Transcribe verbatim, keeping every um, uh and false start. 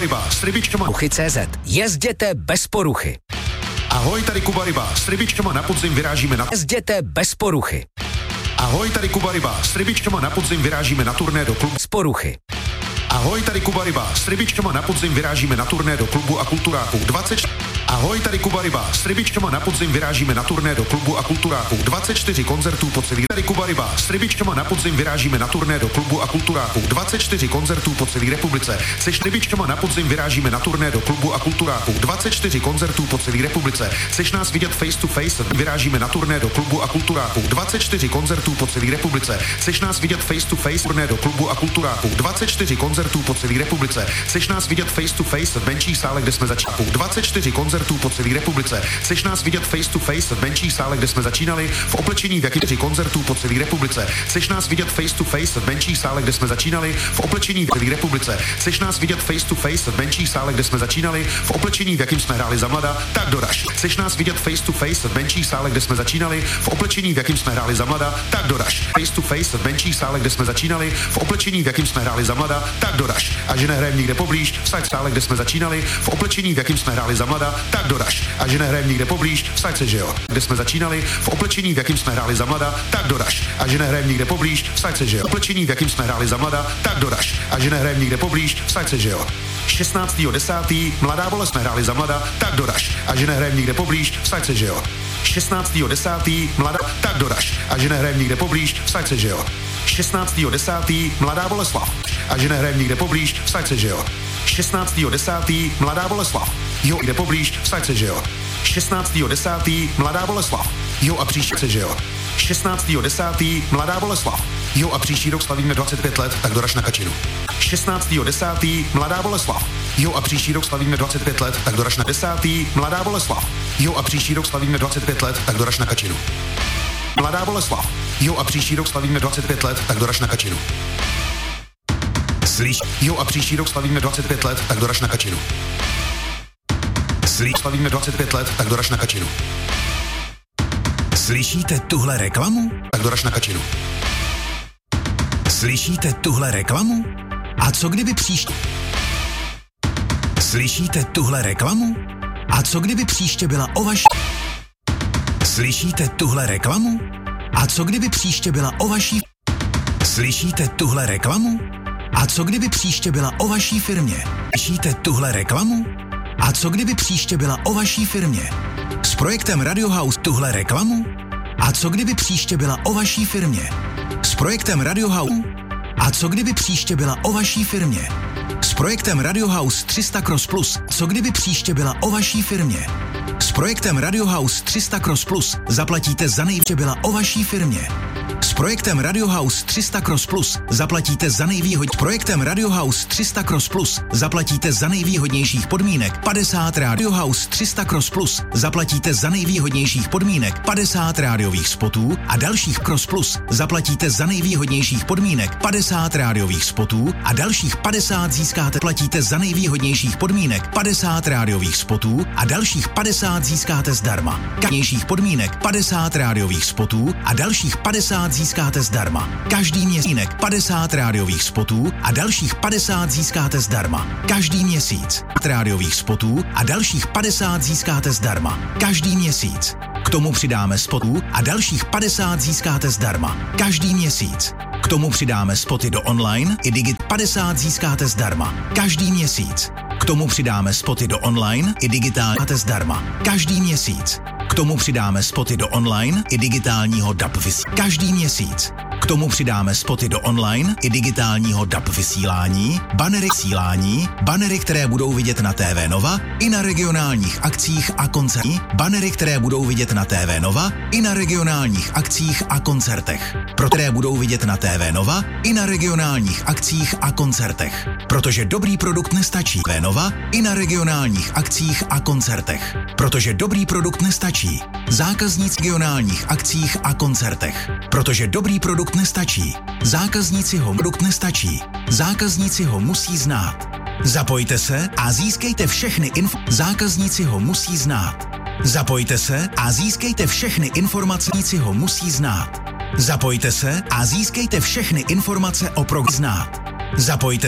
Ryba s rybičkama Poruchy tečka cé zet. Jezděte bez poruchy. Ahoj, tady Kuba Ryba. S rybičkama na podzim vyrážíme na... Jezděte bez poruchy. Ahoj, tady Kuba Ryba. S rybičkama na podzim vyrážíme na turné do klubu... Z poruchy. Ahoj, tady Kuba Ryba. S rybičkama na podzim vyrážíme na turné do klubu a kulturáků dvacet... Ahoj, tady Kuba Ryba. S rybičkama na podzim vyrážíme na turné do klubu a kulturáků dvacet čtyři koncertů po celý... Tady Kuba Ryba. S rybičkama na podzim vyrážíme na turné do klubu a kulturáků dvacet čtyři koncertů po celé republice. Seš rybičkama na podzim vyrážíme na turné do klubu a kulturáků dvacet čtyři koncertů po celé republice. Seš nás vidět face to face, vyrážíme na turné do klubu a kulturáků dvacet čtyři koncertů po celé republice. Seš nás vidět face to face, turné do klubu a kulturáků dvacet čtyři koncertů po celé republice. Seš nás vidět face to face v menší sále, kde jsme začínali. dvacet čtyři koncertů po celé republice. Seš nás vidět face to face v menší sále, kde jsme začínali, v oblečení v jakých koncertů po celé republice. Seš nás vidět face to face v menší sále, kde jsme začínali, v oblečení v celé republice. Seš nás vidět face to face v menší sále, kde jsme začínali, v oblečení v jakým jsme hráli za mlada, tak doraž. Seš nás vidět face to face v menší sále, kde jsme začínali, v oblečení v jakým jsme hráli za mlada, tak doraž. Face to face v menší sále, kde jsme začínali, v oblečení v jakým jsme hráli za mlada, tak doraž. A že nehrajem nikde poblíž, vsaď v sále, kde jsme začínali, v oblečení v jakým jsme hráli za mlada, tak doraž. A že nehrajem nikde poblíž, vsaď se, že jo. Kde jsme začínali, v oblečení v jakým jsme hráli za mlada, tak doraž. A že nehrajem nikde poblíž, vsaď se, že jo. Oblečení v jakým jsme hráli za mlada, tak doraž. A že nehrajem nikde poblíž, vsaď se, že jo. šestnáctého desátého Mladá Boleslav jsme hráli za mlada, tak doraž. A že nehrajem nikde poblíž, vsaď se, že jo. šestnáctého desátého Mladá, tak doraž. A že nehrajem nikde poblíž, vsaď se, že jo. šestnáctého desátého Mladá Boleslav. A že nehrajem nikde poblíž, vsaď se, že jo. šestnáctého desátého Mladá Boleslav. Jo, kde poblíž, vsaď se, že jo. šestnáctého desátého Mladá Boleslav. Jo a příští se, že jo. šestnáctého desátého Mladá Boleslav. Jo a příští rok slavíme dvacet pět let, tak doraž na Kačinu. šestnáctého desátého Mladá Boleslav. Jo a příští rok slavíme dvacet pět let, tak doraž na desátého Mladá Boleslav. Jo a příští rok slavíme dvacet pět let, tak doraž na Kačinu. Mladá Boleslav. Jo a příští rok slavíme dvacet pět let, tak doraž na Kačinu. Slyš. Jo a příští rok slavíme dvacet pět let, tak doraž na Kačinu. Slyš. Slavíme dvacet pět let, tak doraž na Kačinu. Slyšíte tuhle reklamu? Tak doraž na Kačinu. Slyšíte tuhle reklamu? A co kdyby příště? Slyšíte tuhle reklamu? A co kdyby příště byla o vaší? Slyšíte tuhle reklamu? A co kdyby příště byla o vaší? Slyšíte tuhle reklamu? A co kdyby příště byla o vaší firmě? Slyšíte tuhle reklamu? A co kdyby příště byla o vaší firmě? S projektem Radio House tuhle reklamu? A co kdyby příště byla o vaší firmě? S projektem Radio House. A co kdyby příště byla o vaší firmě? S projektem Radio House tři sta Cross Plus. Co kdyby příště byla o vaší firmě? S projektem Radio House tři sta Cross Plus zaplatíte za nejvíce byla o vaší firmě. S projektem Radio House tři sta Cross Plus zaplatíte za nejvýhodnější. S projektem Radio House tři sta Cross Plus zaplatíte za nejvýhodnějších podmínek padesát Radio House tři sta Cross Plus zaplatíte za nejvýhodnějších podmínek padesát rádiových spotů a dalších Cross Plus zaplatíte za nejvýhodnějších podmínek padesát rádiových spotů a dalších padesát získáte platíte za nejvýhodnějších podmínek padesát rádiových spotů a dalších padesát získáte zdarma. Nejvýhodnějších podmínek padesát rádiových spotů a dalších padesát získáte zdarma. Každý měsíc padesát rádiových spotů a dalších padesát získáte zdarma. Každý měsíc rádiových spotů a dalších padesát získáte zdarma. Každý měsíc. K tomu přidáme spotů a dalších padesát získáte zdarma. Každý měsíc. K tomu přidáme spoty do online i digit padesát získáte zdarma. Každý měsíc. K tomu přidáme spoty do online i digitální zdarma. Každý měsíc. K tomu přidáme spoty do online i digitálního D A B vysílání. Každý měsíc. K tomu přidáme spoty do online i digitálního D A B vysílání, banery vysílání, banery, které budou vidět na T V Nova i na regionálních akcích a koncertech. Banery, které budou vidět na T V Nova i na regionálních akcích a koncertech. Pro které budou vidět na T V Nova i na regionálních akcích a koncertech. Protože dobrý produkt nestačí. T V Nova i na regionálních akcích a koncertech. Protože dobrý produkt nestačí. Zákazníci regionálních akcích a koncertech. Protože dobrý produkt nestačí. Zákazníci ho produkt nestačí. Zákazníci ho musí znát. Zapojte se a získejte všechny info. Zákazníci ho musí znát. Zapojte se a získejte všechny informace. Zákazníci ho musí znát. Zapojte se a získejte všechny informace o programu znát. Zapojte